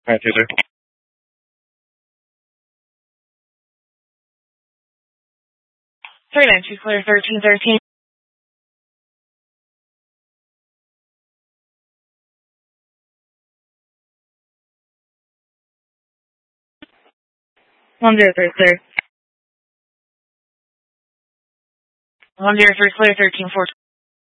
Hi, Taylor. 392 clear 1313. One zero three clear. 103 clear 1314.